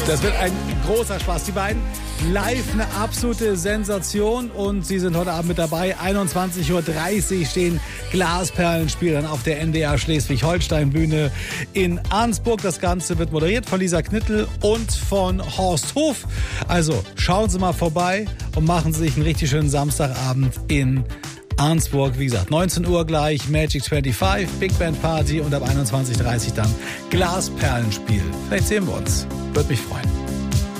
Das wird ein großer Spaß. Die beiden live eine absolute Sensation und sie sind heute Abend mit dabei. 21:30 Uhr stehen Glasperlenspiel dann auf der NDR Schleswig-Holstein-Bühne in Arnsburg. Das Ganze wird moderiert von Lisa Knittel und von Horst Hof. Also schauen Sie mal vorbei und machen Sie sich einen richtig schönen Samstagabend in Arnsburg. Wie gesagt, 19 Uhr gleich Magic 25, Big Band Party und ab 21:30 dann Glasperlenspiel. Vielleicht sehen wir uns. Würde mich freuen.